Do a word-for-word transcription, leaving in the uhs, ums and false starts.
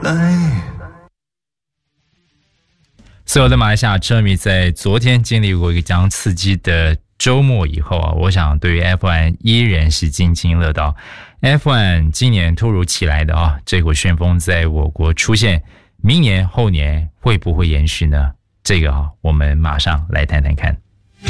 所有的马来西亚车迷在昨天经历过一个这样刺激的周末以后啊，我想对于 F 一 依然是津津乐道。F 一 今年突如其来的啊，这股旋风在我国出现，明年后年会不会延续呢？这个啊，我们马上来谈谈看。